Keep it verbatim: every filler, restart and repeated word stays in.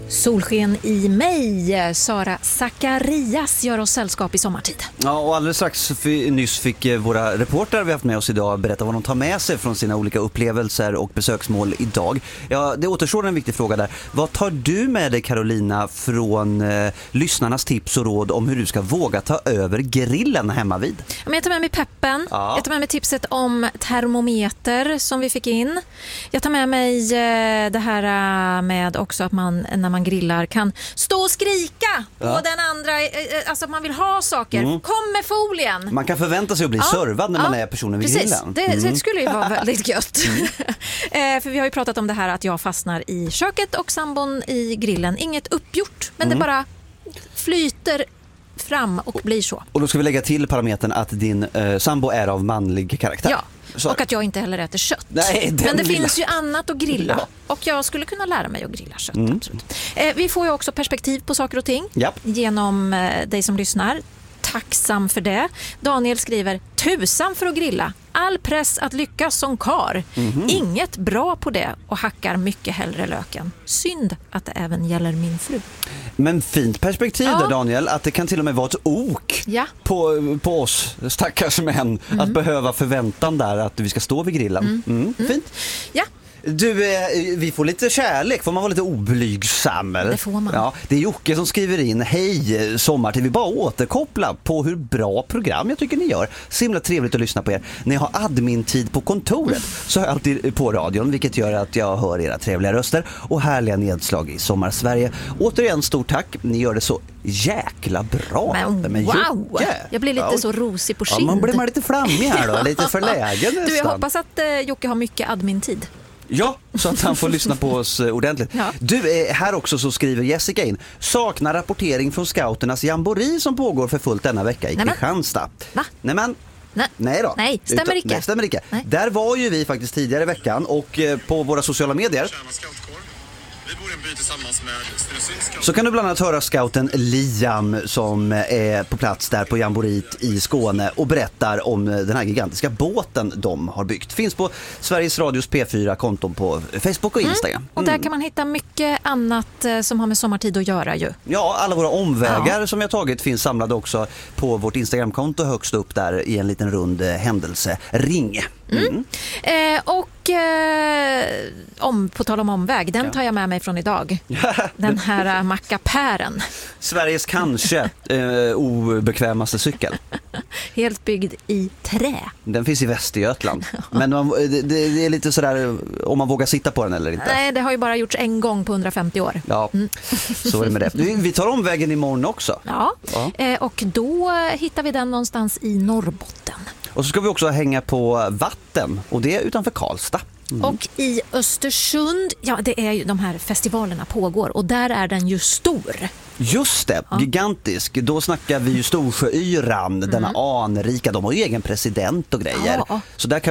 Solsken i mig. Sara Zacharias gör oss sällskap i sommartid. Ja, och alldeles strax f- nyss fick våra reportrar vi haft med oss idag berätta vad de tar med sig från sina olika upplevelser och besöksmål idag. Ja, det återstår en viktig fråga där. Vad tar du med dig, Carolina, från eh, lyssnarnas tips och råd om hur du ska våga ta över grillen hemma vid? Jag tar med mig peppen. Ja. Jag tar med mig tipset om termometer som vi fick in. Jag tar med mig eh, det här eh, med också att man när man grillar kan stå och skrika på Ja. den andra, eh, alltså att man vill ha saker. Mm. Kom med folien! Man kan förvänta sig att bli Ja, servad när ja, man är personen vid precis. grillen. Det, Mm. det skulle ju vara väldigt gött. eh, för vi har ju pratat om det här att jag fastnar i köket och sambon i grillen. Inget uppgjort, men Mm. det bara flyter fram och blir så. Och då ska vi lägga till parametern att din eh, sambo är av manlig karaktär. Ja, Så- och att jag inte heller äter kött. Nej, den Men det lilla- finns ju annat att grilla. Ja. Och jag skulle kunna lära mig att grilla kött. Mm. Absolut. Eh, vi får ju också perspektiv på saker och ting Japp. genom eh, dig som lyssnar. Tacksam för det. Daniel skriver: tusan för att grilla. All press att lyckas som kar. Mhm. Inget bra på det och hackar mycket hellre löken. Synd att det även gäller min fru. Men fint perspektiv Ja. där, Daniel, att det kan till och med vara ett ok Ja. på, på oss stackars män att behöva förväntan där att vi ska stå vid grillen. Mm. Fint. Ja, Du, eh, vi får lite kärlek, får man vara lite oblygsam? Eller? Det får man. Ja, det är Jocke som skriver in: hej, sommartid, vi bara återkoppla på hur bra program jag tycker ni gör. Så himla trevligt att lyssna på er. När jag har admin-tid på kontoret så har jag alltid på radion, vilket gör att jag hör era trevliga röster och härliga nedslag i Sommarsverige. Återigen, stort tack, ni gör det så jäkla bra. men wow! Jocke. Jag blir lite Ja. så rosig på Ja, kind. man blir man lite flammig här då, lite förlägen nästan. Du, jag hoppas att eh, Jocke har mycket admin-tid. Ja, så att han får lyssna på oss eh, ordentligt. Ja. Du, eh, här också så skriver Jessica in: saknar rapportering från scouternas jamboree som pågår för fullt denna vecka i Nämen. Kristianstad. Va? Nämen. Nej. Nej då. Nej, stämmer Utan- icke. Nej, stämmer icke. Nej. Där var ju vi faktiskt tidigare i veckan och eh, på våra sociala medier Tjärna scoutkår. Vi bor i en by tillsammans med Stenungsunds scout. så kan du bland annat höra scouten Liam som är på plats där på jamboreet i Skåne och berättar om den här gigantiska båten de har byggt. Finns på Sveriges Radios P fyra-konton på Facebook och Instagram. Och där kan man hitta mycket annat eh, som har med sommartid att göra ju. Ja, alla våra omvägar som vi har tagit finns samlade också på vårt Instagramkonto högst upp där i en liten rund eh, händelsering. Mm. Eh, och eh, om, på tal om omväg, den tar jag med mig från idag. Den här äh, mackapären. Sveriges kanske eh, obekvämaste cykel. Helt byggd i trä. Den finns i Västergötland. Men man, det, det är lite sådär om man vågar sitta på den eller inte. Nej, det har ju bara gjorts en gång på hundrafemtio år. Ja, så är det med det. Vi vi tar omvägen imorgon också. Ja, Ja. Eh, och då hittar vi den någonstans i Norrbotten. Och så ska vi också hänga på vatten och det är utanför Karlstad. Och i Östersund, ja det är ju de här festivalerna pågår och där är den ju stor. Just det, gigantisk. Då snackar vi ju Storsjöyran, denna anrika. De har ju egen president och grejer. Ja. Så där kan